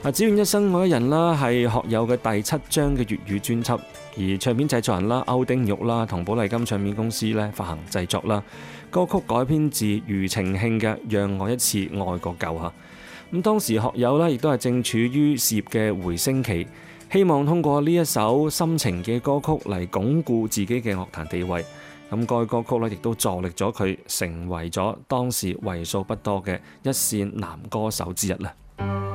只願一生愛一人啦，係學友嘅第7張嘅粵語專輯，而唱片製作人啦歐丁玉啦同寶麗金唱片公司咧發行製作啦。歌曲改編自庾澄慶嘅《讓我一次愛個夠》嚇。咁當時學友咧亦都係正處於事業嘅回升期，希望通過呢一首深情嘅歌曲嚟鞏固自己嘅樂壇地位。咁該歌曲咧亦都助力咗佢成為咗當時為數不多嘅一線男歌手之一啦。